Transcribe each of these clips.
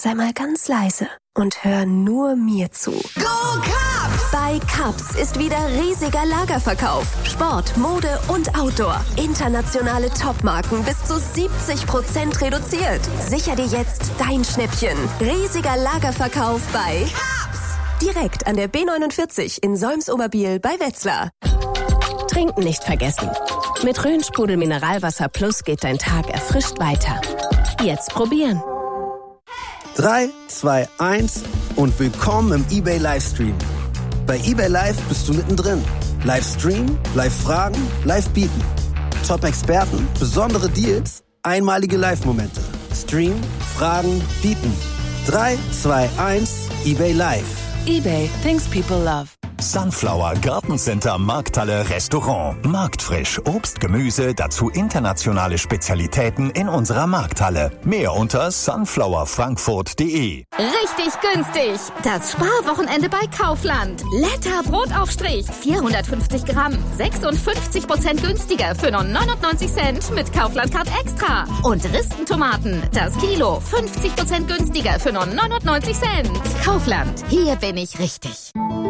sei mal ganz leise und hör nur mir zu. Go Cubs! Bei Cubs ist wieder riesiger Lagerverkauf. Sport, Mode und Outdoor. Internationale Topmarken bis zu 70% reduziert. Sicher dir jetzt dein Schnäppchen. Riesiger Lagerverkauf bei Cubs! Direkt an der B49 in Solms-Oberbiel bei Wetzlar. Trinken nicht vergessen. Mit Rhön-Sprudel Mineralwasser Plus geht dein Tag erfrischt weiter. Jetzt probieren. 3, 2, 1 und willkommen im eBay Livestream. Bei eBay Live bist du mittendrin. Livestream, Live-Fragen, Live-Bieten. Top-Experten, besondere Deals, einmalige Live-Momente. Stream, Fragen, Bieten. 3, 2, 1, eBay Live. eBay, things people love. Sunflower Gartencenter Markthalle Restaurant. Marktfrisch, Obst, Gemüse, dazu internationale Spezialitäten in unserer Markthalle. Mehr unter sunflowerfrankfurt.de. Richtig günstig! Das Sparwochenende bei Kaufland. Letter Brotaufstrich, 450 Gramm, 56% günstiger für nur 99 Cent mit Kaufland Card Extra. Und Ristentomaten, das Kilo, 50% günstiger für nur 99 Cent. Kaufland, hier bin ich richtig.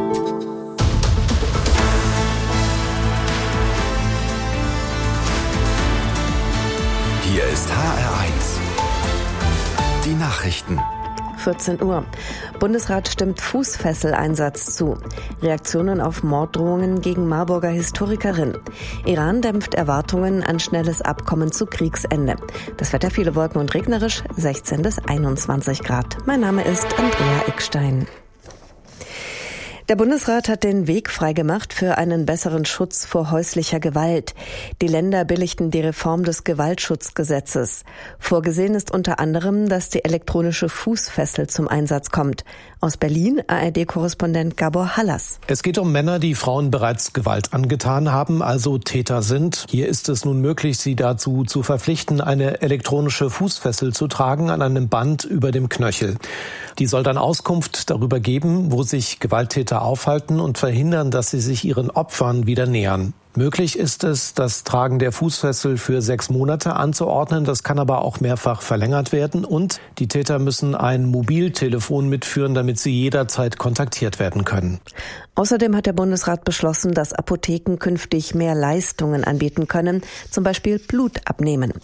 Hier ist HR1. Die Nachrichten. 14 Uhr. Bundesrat stimmt Fußfesseleinsatz zu. Reaktionen auf Morddrohungen gegen Marburger Historikerin. Iran dämpft Erwartungen an schnelles Abkommen zu Kriegsende. Das Wetter viele Wolken und regnerisch, 16 bis 21 Grad. Mein Name ist Andrea Eckstein. Der Bundesrat hat den Weg freigemacht für einen besseren Schutz vor häuslicher Gewalt. Die Länder billigten die Reform des Gewaltschutzgesetzes. Vorgesehen ist unter anderem, dass die elektronische Fußfessel zum Einsatz kommt. Aus Berlin, ARD-Korrespondent Gabor Hallas. Es geht um Männer, die Frauen bereits Gewalt angetan haben, also Täter sind. Hier ist es nun möglich, sie dazu zu verpflichten, eine elektronische Fußfessel zu tragen an einem Band über dem Knöchel. Die soll dann Auskunft darüber geben, wo sich Gewalttäter aufhalten und verhindern, dass sie sich ihren Opfern wieder nähern. Möglich ist es, das Tragen der Fußfessel für 6 Monate anzuordnen. Das kann aber auch mehrfach verlängert werden. Und die Täter müssen ein Mobiltelefon mitführen, damit sie jederzeit kontaktiert werden können. Außerdem hat der Bundesrat beschlossen, dass Apotheken künftig mehr Leistungen anbieten können, zum Beispiel Blut abnehmen.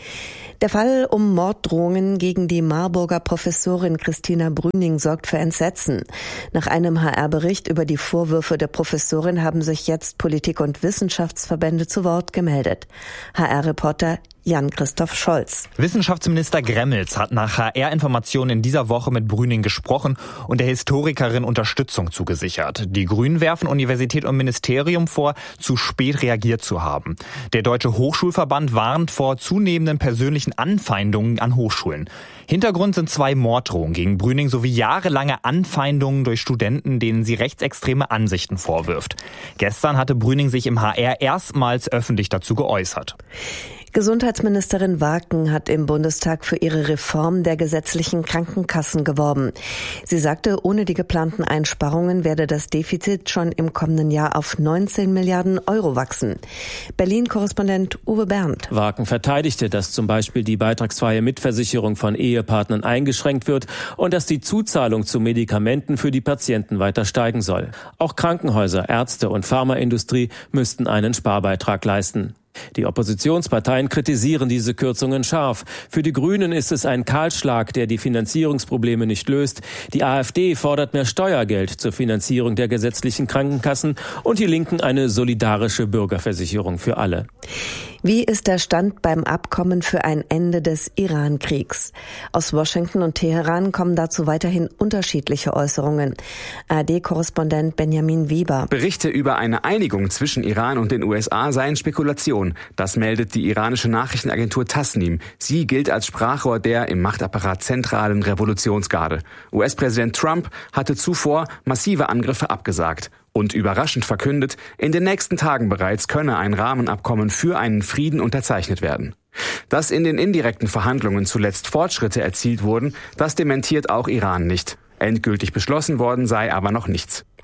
Der Fall um Morddrohungen gegen die Marburger Professorin Christina Brüning sorgt für Entsetzen. Nach einem HR-Bericht über die Vorwürfe der Professorin haben sich jetzt Politik- und Wissenschaftsverbände zu Wort gemeldet. HR-Reporter Jan-Christoph Scholz. Wissenschaftsminister Gremmels hat nach HR-Informationen in dieser Woche mit Brüning gesprochen und der Historikerin Unterstützung zugesichert. Die Grünen werfen Universität und Ministerium vor, zu spät reagiert zu haben. Der Deutsche Hochschulverband warnt vor zunehmenden persönlichen Anfeindungen an Hochschulen. Hintergrund sind 2 Morddrohungen gegen Brüning sowie jahrelange Anfeindungen durch Studenten, denen sie rechtsextreme Ansichten vorwirft. Gestern hatte Brüning sich im HR erstmals öffentlich dazu geäußert. Gesundheitsministerin Waken hat im Bundestag für ihre Reform der gesetzlichen Krankenkassen geworben. Sie sagte, ohne die geplanten Einsparungen werde das Defizit schon im kommenden Jahr auf 19 Milliarden Euro wachsen. Berlin-Korrespondent Uwe Berndt. Waken verteidigte, dass zum Beispiel die beitragsfreie Mitversicherung von Ehepartnern eingeschränkt wird und dass die Zuzahlung zu Medikamenten für die Patienten weiter steigen soll. Auch Krankenhäuser, Ärzte und Pharmaindustrie müssten einen Sparbeitrag leisten. Die Oppositionsparteien kritisieren diese Kürzungen scharf. Für die Grünen ist es ein Kahlschlag, der die Finanzierungsprobleme nicht löst. Die AfD fordert mehr Steuergeld zur Finanzierung der gesetzlichen Krankenkassen und die Linken eine solidarische Bürgerversicherung für alle. Wie ist der Stand beim Abkommen für ein Ende des Iran-Kriegs? Aus Washington und Teheran kommen dazu weiterhin unterschiedliche Äußerungen. ARD-Korrespondent Benjamin Weber. Berichte über eine Einigung zwischen Iran und den USA seien Spekulation. Das meldet die iranische Nachrichtenagentur Tasnim. Sie gilt als Sprachrohr der im Machtapparat zentralen Revolutionsgarde. US-Präsident Trump hatte zuvor massive Angriffe abgesagt und überraschend verkündet, in den nächsten Tagen bereits könne ein Rahmenabkommen für einen Frieden unterzeichnet werden. Dass in den indirekten Verhandlungen zuletzt Fortschritte erzielt wurden, das dementiert auch Iran nicht. Endgültig beschlossen worden sei aber noch nichts.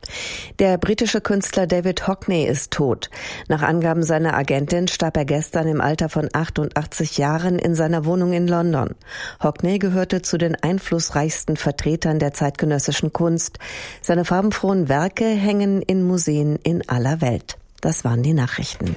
Der britische Künstler David Hockney ist tot. Nach Angaben seiner Agentin starb er gestern im Alter von 88 Jahren in seiner Wohnung in London. Hockney gehörte zu den einflussreichsten Vertretern der zeitgenössischen Kunst. Seine farbenfrohen Werke hängen in Museen in aller Welt. Das waren die Nachrichten.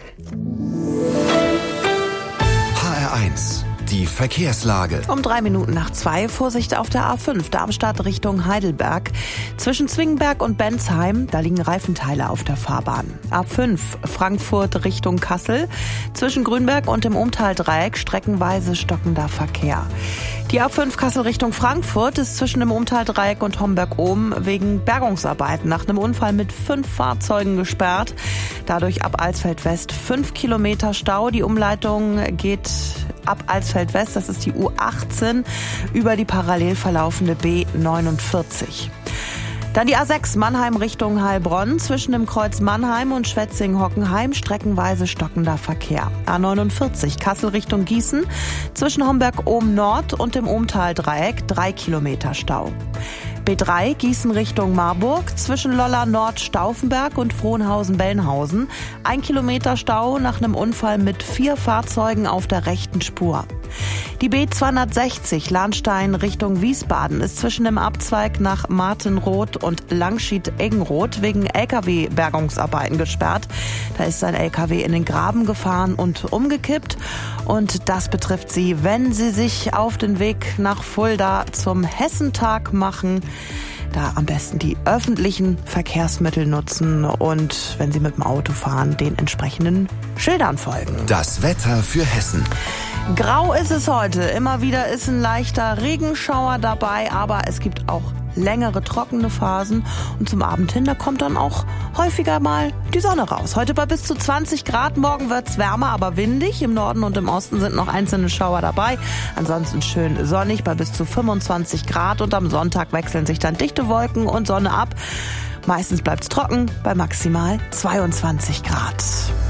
HR1, die Verkehrslage. Um 2:03. Vorsicht auf der A5, Darmstadt Richtung Heidelberg. Zwischen Zwingenberg und Bensheim, da liegen Reifenteile auf der Fahrbahn. A5, Frankfurt Richtung Kassel. Zwischen Grünberg und dem Umtaldreieck streckenweise stockender Verkehr. Die A5 Kassel Richtung Frankfurt ist zwischen dem Umtaldreieck und Homberg-Ohm wegen Bergungsarbeiten nach einem Unfall mit 5 Fahrzeugen gesperrt. Dadurch ab Alsfeld West 5 Kilometer Stau. Die Umleitung geht ab Alsfeld West, das ist die U18, über die parallel verlaufende B49. Dann die A6 Mannheim Richtung Heilbronn, zwischen dem Kreuz Mannheim und Schwetzingen-Hockenheim streckenweise stockender Verkehr. A49 Kassel Richtung Gießen, zwischen Homberg-Ohm Nord und dem Ohmtal-Dreieck 3 Kilometer Stau. B3 Gießen Richtung Marburg, zwischen Lolla Nord Stauffenberg und Frohnhausen-Bellenhausen 1 Kilometer Stau nach einem Unfall mit 4 Fahrzeugen auf der rechten Spur. Die B260 Lahnstein Richtung Wiesbaden ist zwischen dem Abzweig nach Martenroth und Langschied-Eggenroth wegen LKW-Bergungsarbeiten gesperrt. Da ist ein LKW in den Graben gefahren und umgekippt. Und das betrifft Sie, wenn Sie sich auf den Weg nach Fulda zum Hessentag machen. Da am besten die öffentlichen Verkehrsmittel nutzen und wenn Sie mit dem Auto fahren, den entsprechenden Schildern folgen. Das Wetter für Hessen. Grau ist es heute. Immer wieder ist ein leichter Regenschauer dabei, aber es gibt auch längere trockene Phasen und zum Abend hin, da kommt dann auch häufiger mal die Sonne raus. Heute bei bis zu 20 Grad, morgen wird's wärmer, aber windig. Im Norden und im Osten sind noch einzelne Schauer dabei. Ansonsten schön sonnig bei bis zu 25 Grad und am Sonntag wechseln sich dann dichte Wolken und Sonne ab. Meistens bleibt's trocken bei maximal 22 Grad.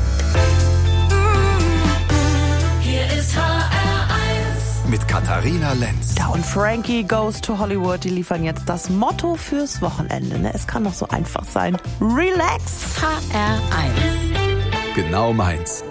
Hier ist HR1 mit Katharina Lenz. Ja, und Frankie Goes to Hollywood, die liefern jetzt das Motto fürs Wochenende. Ne? Es kann doch so einfach sein. Relax. HR1. Genau meins.